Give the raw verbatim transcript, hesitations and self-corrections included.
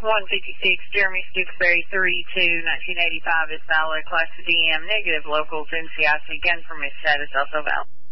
one fifty-six, Jeremy Stooksbury, three two, nineteen eighty-five is valid. Class D M, negative local to N C I C, confirmation status also valid.